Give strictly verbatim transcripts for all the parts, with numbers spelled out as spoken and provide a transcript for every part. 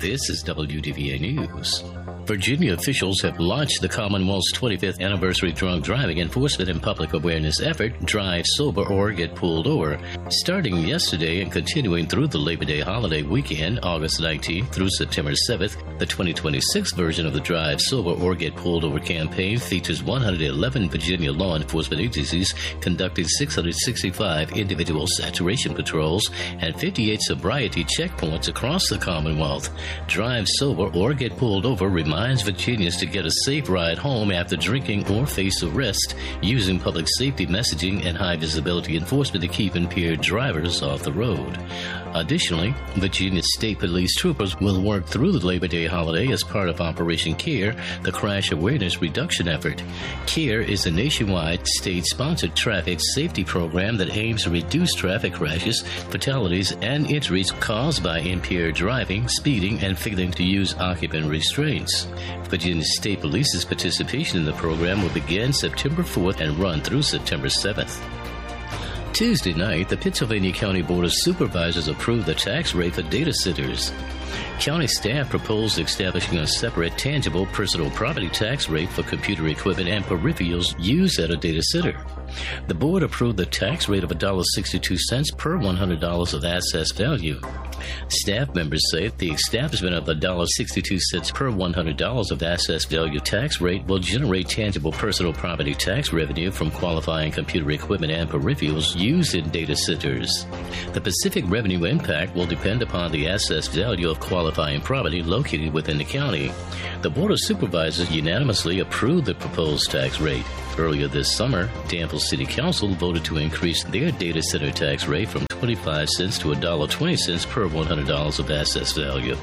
This is W D V A News. Virginia officials have launched the Commonwealth's twenty-fifth anniversary drunk driving enforcement and public awareness effort, Drive Sober or Get Pulled Over. Starting yesterday and continuing through the Labor Day holiday weekend, August nineteenth through September seventh, the twenty twenty-six version of the Drive Sober or Get Pulled Over campaign features one hundred eleven Virginia law enforcement agencies conducting six hundred sixty-five individual saturation patrols and fifty-eight sobriety checkpoints across the Commonwealth. Drive Sober or Get Pulled Over reminds Virginians to get a safe ride home after drinking or face arrest, using public safety messaging and high visibility enforcement to keep impaired drivers off the road. Additionally, Virginia State Police troopers will work through the Labor Day holiday as part of Operation CARE, the crash awareness reduction effort. CARE is a nationwide state-sponsored traffic safety program that aims to reduce traffic crashes, fatalities, and injuries caused by impaired driving, speeding, and failing to use occupant restraints. Virginia State Police's participation in the program will begin September fourth and run through September seventh. Tuesday night, the Pittsylvania County Board of Supervisors approved the tax rate for data centers. County staff proposed establishing a separate tangible personal property tax rate for computer equipment and peripherals used at a data center. The board approved the tax rate of one dollar and sixty-two cents per one hundred dollars of assessed value. Staff members say the establishment of the one dollar and sixty-two cents per one hundred dollars of assessed value tax rate will generate tangible personal property tax revenue from qualifying computer equipment and peripherals used in data centers. The specific revenue impact will depend upon the assessed value of qualifying property located within the county. The Board of Supervisors unanimously approved the proposed tax rate. Earlier this summer, Danville City Council voted to increase their data center tax rate from twenty-five cents to one dollar and twenty cents per one hundred dollars of assessed value.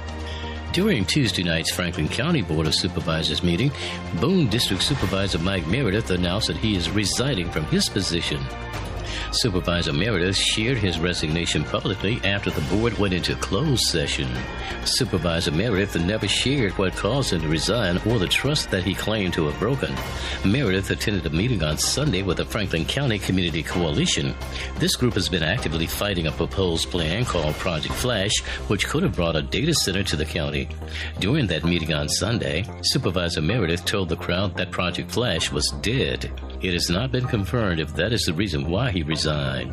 During Tuesday night's Franklin County Board of Supervisors meeting, Boone District Supervisor Mike Meredith announced that he is resigning from his position. Supervisor Meredith shared his resignation publicly after the board went into closed session. Supervisor Meredith never shared what caused him to resign or the trust that he claimed to have broken. Meredith attended a meeting on Sunday with the Franklin County Community Coalition. This group has been actively fighting a proposed plan called Project Flash, which could have brought a data center to the county. During that meeting on Sunday, Supervisor Meredith told the crowd that Project Flash was dead. It has not been confirmed if that is the reason why he resigned.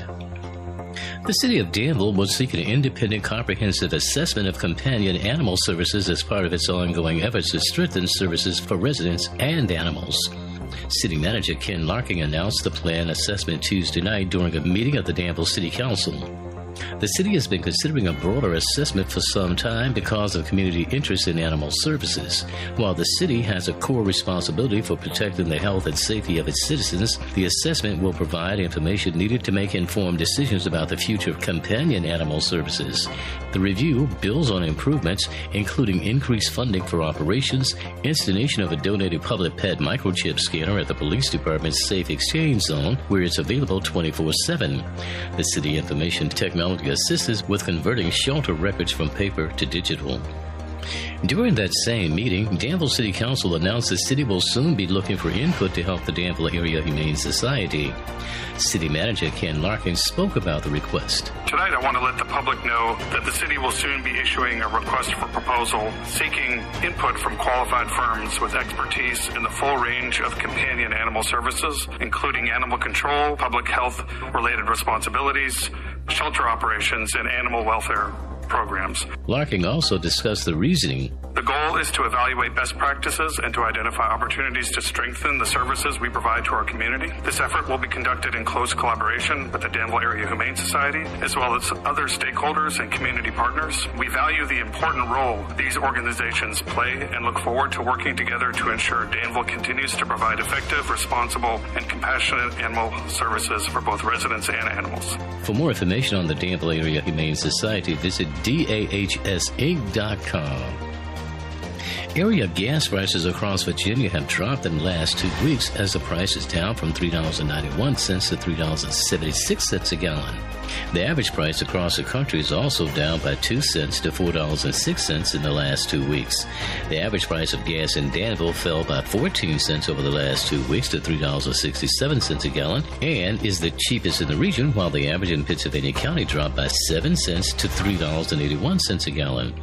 The city of Danville will seek an independent, comprehensive assessment of companion animal services as part of its ongoing efforts to strengthen services for residents and animals. City Manager Ken Larkin announced the plan assessment Tuesday night during a meeting of the Danville City Council. The city has been considering a broader assessment for some time because of community interest in animal services. While the city has a core responsibility for protecting the health and safety of its citizens, the assessment will provide information needed to make informed decisions about the future of companion animal services. The review builds on improvements, including increased funding for operations, installation of a donated public pet microchip scanner at the police department's Safe Exchange Zone, where it's available twenty-four seven. The City Information Technology assists with converting shelter records from paper to digital. During that same meeting, Danville City Council announced the city will soon be looking for input to help the Danville Area Humane Society. City Manager Ken Larkin spoke about the request. Tonight I want to let the public know that the city will soon be issuing a request for proposal seeking input from qualified firms with expertise in the full range of companion animal services, including animal control, public health related responsibilities, shelter operations, and animal welfare programs. Larkin also discussed the reasoning. The goal is to evaluate best practices and to identify opportunities to strengthen the services we provide to our community. This effort will be conducted in close collaboration with the Danville Area Humane Society, as well as other stakeholders and community partners. We value the important role these organizations play and look forward to working together to ensure Danville continues to provide effective, responsible, and compassionate animal services for both residents and animals. For more information on the Danville Area Humane Society, visit D A H S Inc dot com. Area gas prices across Virginia have dropped in the last two weeks as the price is down from three dollars and ninety-one cents to three dollars and seventy-six cents a gallon. The average price across the country is also down by two cents to four dollars and six cents in the last two weeks. The average price of gas in Danville fell by fourteen cents over the last two weeks to three dollars and sixty-seven cents a gallon and is the cheapest in the region, while the average in Pittsylvania County dropped by seven cents to three dollars and eighty-one cents a gallon.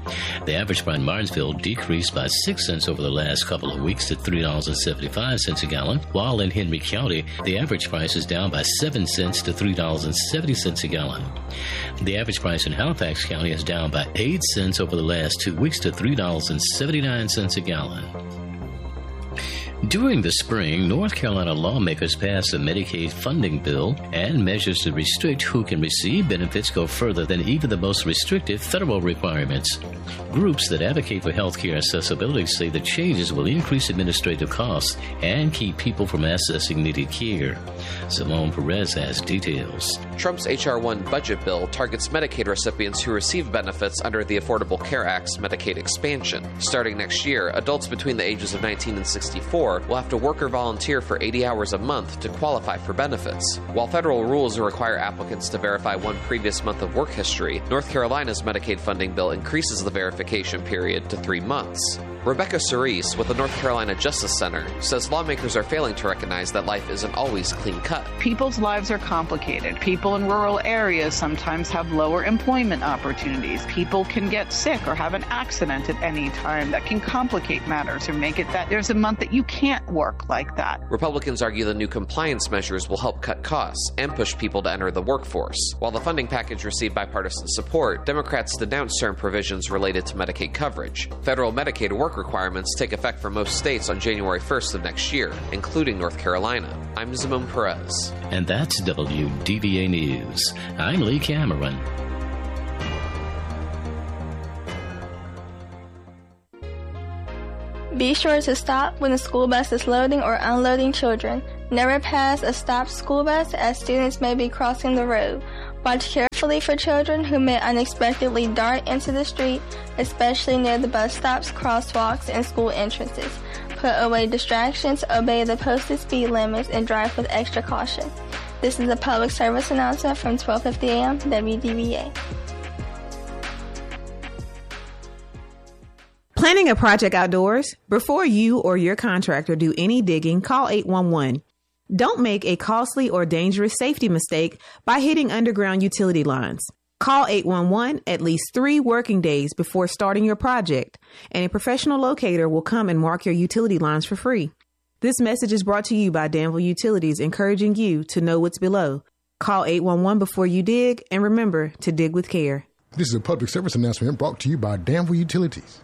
The average price in Martinsville decreased by six cents over the last couple of weeks to three dollars and seventy-five cents a gallon, while in Henry County, the average price is down by seven cents to three dollars and seventy cents a gallon. The average price in Halifax County is down by eight cents over the last two weeks to three dollars and seventy-nine cents a gallon. During the spring, North Carolina lawmakers passed a Medicaid funding bill, and measures to restrict who can receive benefits go further than even the most restrictive federal requirements. Groups that advocate for health care accessibility say the changes will increase administrative costs and keep people from accessing needed care. Simone Perez has details. Trump's H R one budget bill targets Medicaid recipients who receive benefits under the Affordable Care Act's Medicaid expansion. Starting next year, adults between the ages of nineteen and sixty-four will have to work or volunteer for eighty hours a month to qualify for benefits. While federal rules require applicants to verify one previous month of work history, North Carolina's Medicaid funding bill increases the verification period to three months. Rebecca Cerise with the North Carolina Justice Center says lawmakers are failing to recognize that life isn't always clean-cut. People's lives are complicated. People in rural areas sometimes have lower employment opportunities. People can get sick or have an accident at any time that can complicate matters or make it that there's a month that you can't work like that. Republicans argue the new compliance measures will help cut costs and push people to enter the workforce. While the funding package received bipartisan support, Democrats denounced certain provisions related to Medicaid coverage. Federal Medicaid work requirements take effect for most states on January first of next year, including North Carolina. I'm Simone Perez. And that's W D V A News. I'm Lee Cameron. Be sure to stop when the school bus is loading or unloading children. Never pass a stopped school bus as students may be crossing the road. Watch carefully for children who may unexpectedly dart into the street, especially near the bus stops, crosswalks, and school entrances. Put away distractions, obey the posted speed limits, and drive with extra caution. This is a public service announcement from twelve fifty a m W D V A. Planning a project outdoors? Before you or your contractor do any digging, call eight one one. Don't make a costly or dangerous safety mistake by hitting underground utility lines. Call eight one one at least three working days before starting your project, and a professional locator will come and mark your utility lines for free. This message is brought to you by Danville Utilities, encouraging you to know what's below. Call eight one one before you dig, and remember to dig with care. This is a public service announcement brought to you by Danville Utilities.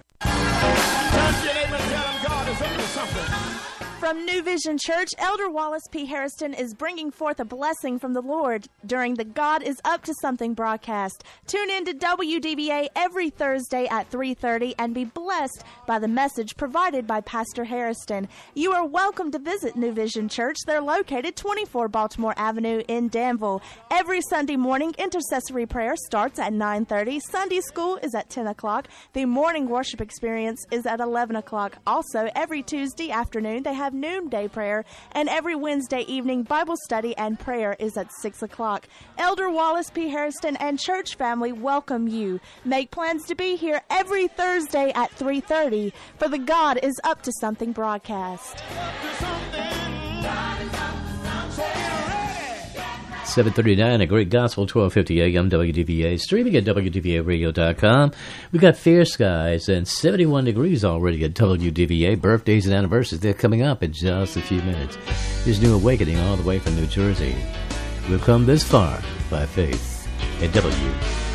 From New Vision Church, Elder Wallace P. Harrison is bringing forth a blessing from the Lord during the God is Up to Something broadcast. Tune in to W D V A every Thursday at three thirty and be blessed by the message provided by Pastor Harrison. You are welcome to visit New Vision Church. They're located twenty-four Baltimore Avenue in Danville. Every Sunday morning, intercessory prayer starts at nine thirty. Sunday school is at ten o'clock. The morning worship experience is at eleven o'clock. Also, every Tuesday afternoon, they have noonday prayer, and every Wednesday evening Bible study and prayer is at six o'clock. Elder Wallace P. Harrison and church family welcome you. Make plans to be here every Thursday at three thirty for the God is Up to Something broadcast. seven thirty-nine, a great gospel, twelve fifty a m W D V A, streaming at W D V A radio dot com. We've got fair skies and seventy-one degrees already at W D V A. Birthdays and anniversaries, they're coming up in just a few minutes. Here's New Awakening all the way from New Jersey. We've come this far by faith at W